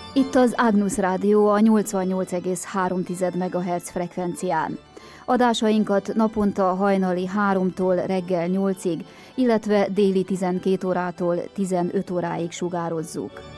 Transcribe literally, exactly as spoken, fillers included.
Itt az Ágnusz Rádió a nyolcvannyolc egész három megahertz frekvencián. Adásainkat naponta hajnali háromtól reggel nyolcig, illetve déli tizenkét órától tizenöt óráig sugározzuk.